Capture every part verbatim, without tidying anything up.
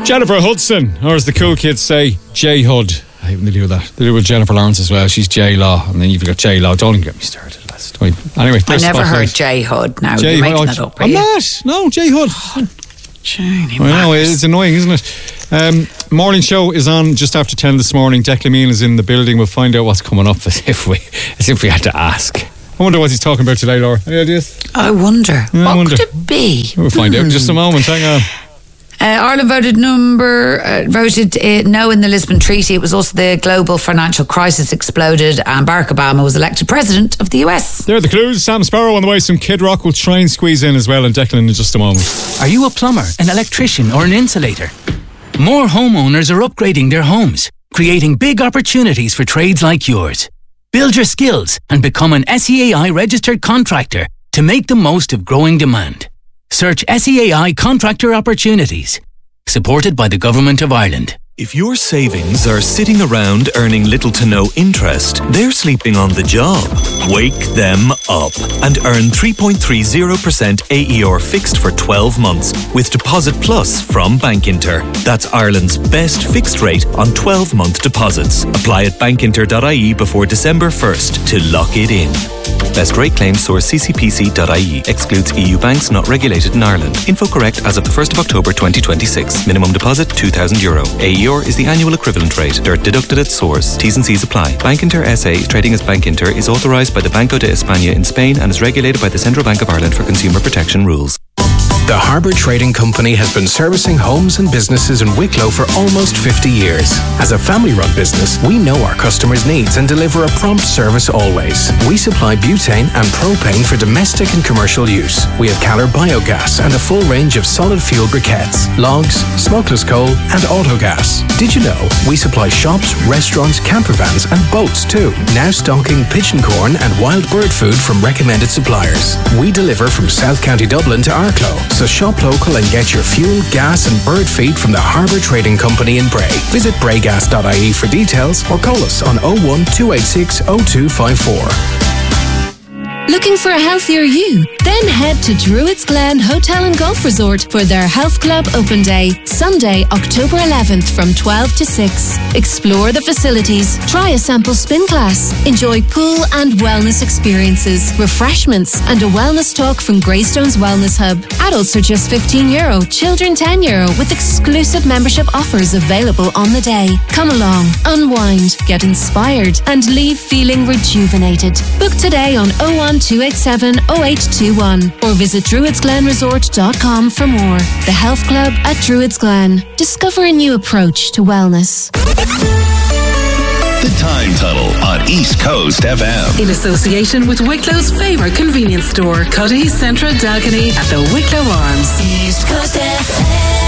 Jennifer Hudson, or as the cool kids say, J Hud. I even do that. They do with Jennifer Lawrence as well. She's J Law, and then you've got J Law. Don't even get me started. That's anyway. I never heard J Hud. Now J- you're making oh, that up. I'm not. No, J Hud. Oh, I know it's annoying, isn't it? Um, morning show is on just after ten this morning. Declan Meehan is in the building. We'll find out what's coming up as if we as if we had to ask. I wonder what he's talking about today, Laura. Any ideas? I wonder. Yeah, what I wonder. could it be? We'll find out in just a moment. Hang on. Uh, Ireland voted number uh, voted uh, no in the Lisbon Treaty. It was also the global financial crisis exploded, and Barack Obama was elected president of the U S. There are the clues. Sam Sparrow on the way. Some Kid Rock will try and squeeze in as well, and Declan in just a moment. Are you a plumber, an electrician, or an insulator? More homeowners are upgrading their homes, creating big opportunities for trades like yours. Build your skills and become an S E A I registered contractor to make the most of growing demand. Search S E A I Contractor Opportunities. Supported by the Government of Ireland. If your savings are sitting around earning little to no interest, they're sleeping on the job. Wake them up and earn three point three zero percent A E R fixed for twelve months with Deposit Plus from Bankinter. That's Ireland's best fixed rate on twelve-month deposits. Apply at bankinter dot I E before December first to lock it in. Best rate claims source c c p c dot I E. Excludes E U banks not regulated in Ireland. Info correct as of the first of October twenty twenty-six. Minimum deposit two thousand euro. A E R is the annual equivalent rate. Dirt deducted at source. T's and C's apply. Bankinter S A, trading as Bankinter, is authorised by the Banco de España in Spain and is regulated by the Central Bank of Ireland for consumer protection rules. The Harbour Trading Company has been servicing homes and businesses in Wicklow for almost fifty years. As a family-run business, we know our customers' needs and deliver a prompt service always. We supply butane and propane for domestic and commercial use. We have Caller Biogas and a full range of solid fuel briquettes, logs, smokeless coal and autogas. Did you know we supply shops, restaurants, camper vans and boats too? Now stocking pigeon corn and wild bird food from recommended suppliers. We deliver from South County Dublin to Arklow. So shop local and get your fuel, gas and bird feed from the Harbour Trading Company in Bray. Visit braygas dot I E for details or call us on oh one two eight six oh two five four. Looking for a healthier you? Then head to Druids Glen Hotel and Golf Resort for their Health Club Open Day, Sunday, October eleventh from twelve to six. Explore the facilities, try a sample spin class, enjoy pool and wellness experiences, refreshments and a wellness talk from Greystones Wellness Hub. Adults are just fifteen euro, children ten euro with exclusive membership offers available on the day. Come along, unwind, get inspired and leave feeling rejuvenated. Book today on oh one two eight seven oh eight two one or visit druids glen resort dot com for more. The Health Club at Druids Glen. Discover a new approach to wellness. The Time Tunnel on East Coast F M. In association with Wicklow's favourite convenience store, Cuddy's Central Dalkey at the Wicklow Arms. East Coast F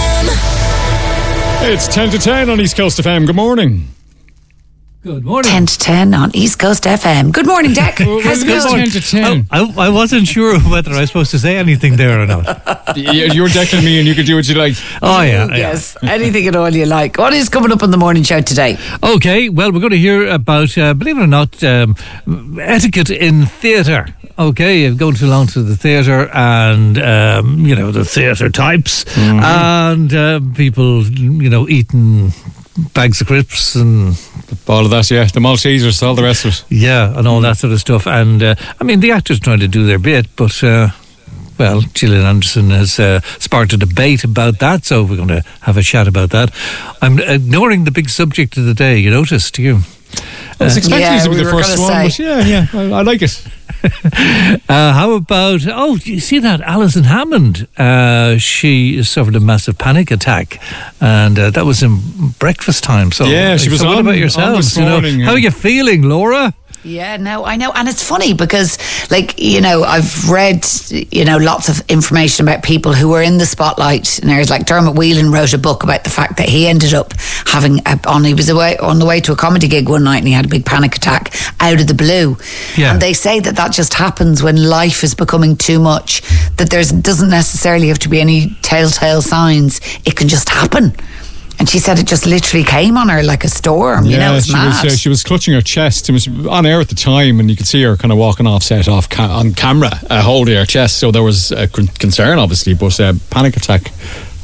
M. It's ten to ten on East Coast F M. Good morning. Good morning. ten to ten on East Coast F M. Good morning, Deck. How's it going? ten to ten. I, I wasn't sure whether I was supposed to say anything there or not. You're Declan Meehan, you can do what you like. Oh, yeah. yeah. Yes, anything at all you like. What is coming up on the morning show today? Okay, well, we're going to hear about, uh, believe it or not, um, etiquette in theatre. Okay, you're going along to the theatre and, um, you know, the theatre types mm-hmm. and uh, people, you know, eating bags of crisps and all of that, yeah, the Maltesers, all the rest of it, yeah, and all that sort of stuff. And uh, I mean, the actors trying to do their bit, but uh, well, Gillian Anderson has uh, sparked a debate about that, so we're going to have a chat about that. I'm ignoring the big subject of the day. You noticed, do you? I was expecting yeah, it to be we the first one, but yeah, yeah, I, I like it. uh, how about, oh, do you see that? Alison Hammond, uh, she suffered a massive panic attack, and uh, that was in breakfast time. So, yeah, she was so on, what about on yourselves? this morning. You know, yeah. How are you feeling, Laura? Yeah, no, I know. And it's funny because, like, you know, I've read, you know, lots of information about people who were in the spotlight. And there's like Dermot Whelan wrote a book about the fact that he ended up having, a, on he was away, on the way to a comedy gig one night and he had a big panic attack out of the blue. Yeah. And they say that that just happens when life is becoming too much, that there doesn't necessarily have to be any telltale signs. It can just happen. And she said it just literally came on her like a storm. Yeah, you know, it's she mad. was uh, she was clutching her chest. It was on air at the time, and you could see her kind of walking off set, off ca- on camera, uh, holding her chest. So there was a con- concern, obviously, but uh, panic attack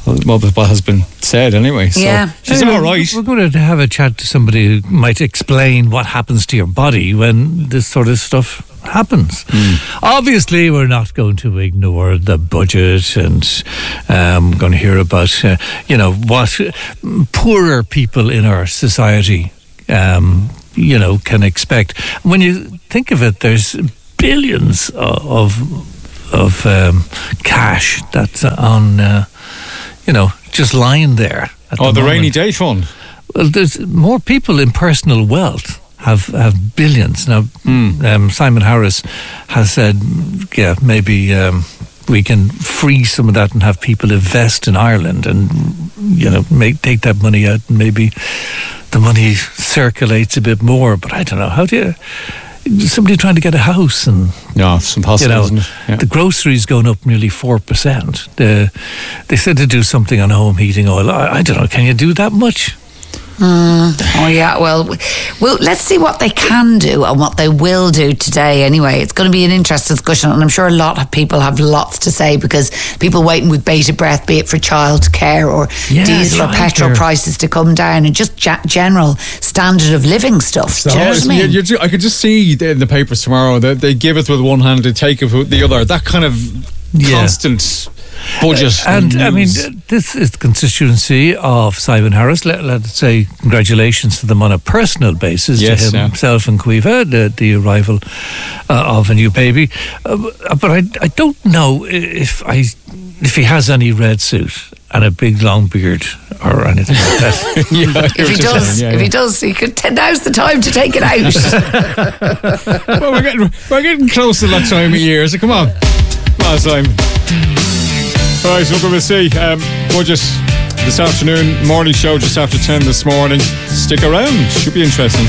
well, what has been said anyway. So Yeah. she's Anyway, all right. We're going to have a chat to somebody who might explain what happens to your body when this sort of stuff happens. Obviously, we're not going to ignore the budget, and um, we're going to hear about, uh, you know, what poorer people in our society, um, you know, can expect. When you think of it, there's billions of of um, cash that's on, uh, you know, just lying there. At Oh, the, moment. rainy day fund. Well, there's more people in personal wealth have have billions now. Um, Simon Harris has said, yeah, maybe um, we can free some of that and have people invest in Ireland, and you know, make take that money out, and maybe the money circulates a bit more. But I don't know, how do you? Somebody trying to get a house, and No, it's impossible, you know, isn't it? Yeah. the groceries going up nearly four percent. The, they said to do something on home heating oil. I, I don't know. Can you do that much? Oh yeah, well, well, let's see what they can do and what they will do today. Anyway, it's going to be an interesting discussion, and I'm sure a lot of people have lots to say, because people waiting with bated breath, be it for childcare or Yeah, diesel or petrol childcare. prices to come down, and just ja- general standard of living stuff. Do you know what I Yes, mean? you- you ju- I could just see in the papers tomorrow that they give it with one hand, they take it with the other. That kind of Yeah. constant budget. And I mean, news. uh, this is the constituency of Simon Harris. Let, let's say congratulations to them on a personal basis, Yes, to yeah. himself and Quiva, the, the arrival uh, of a new baby. Uh, but I, I don't know if I if he has any red suit and a big long beard or anything like that. Yeah, I hear if he what you're does, saying, yeah, if yeah. he does, he could. T- now's the time to take it out. Well, we're getting we're getting close to that time of year, so come on. Come on, Simon. All right, so we're going to see um, budget this afternoon, morning show just after ten this morning. Stick around, should be interesting.